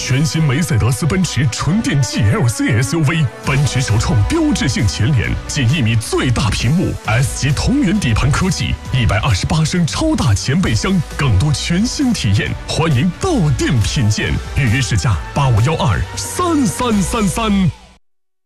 全新梅赛德斯奔驰纯电 GLC SUV， 奔驰首创标志性前脸，近1米最大屏幕 ，S 级同源底盘科技，128升超大前备箱，更多全新体验，欢迎到店品鉴，预约试驾85123333。